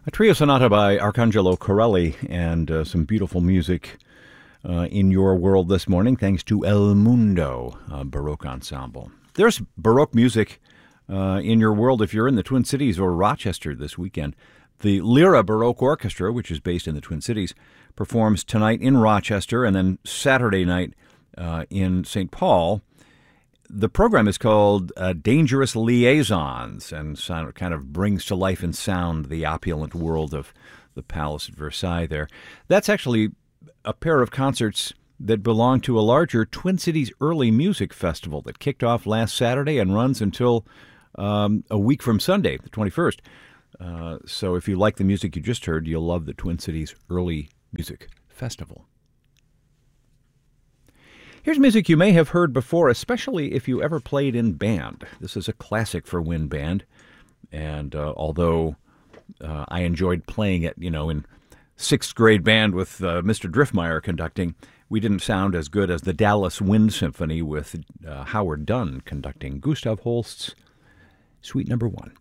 A trio sonata by Arcangelo Corelli and some beautiful music in your world this morning, thanks to El Mundo Baroque Ensemble. There's Baroque music in your world if you're in the Twin Cities or Rochester this weekend. The Lyra Baroque Orchestra, which is based in the Twin Cities, performs tonight in Rochester and then Saturday night in St. Paul. The program is called Dangerous Liaisons and kind of brings to life in sound the opulent world of the Palace at Versailles there. That's actually a pair of concerts that belong to a larger Twin Cities Early Music Festival that kicked off last Saturday and runs until a week from Sunday, the 21st. So if you like the music you just heard, you'll love the Twin Cities Early Music Festival. Here's music you may have heard before, especially if you ever played in band. This is a classic for wind band, and although I enjoyed playing it, in sixth grade band with Mr. Driftmeyer conducting, we didn't sound as good as the Dallas Wind Symphony with Howard Dunn conducting. Gustav Holst's Suite Number 1.